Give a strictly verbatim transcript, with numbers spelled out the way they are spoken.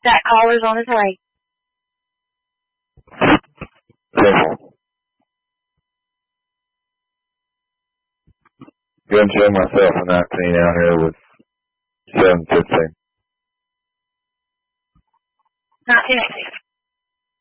That caller's on his way. Gonna show myself a nineteen out here with seven fifteen. nineteen eighteen.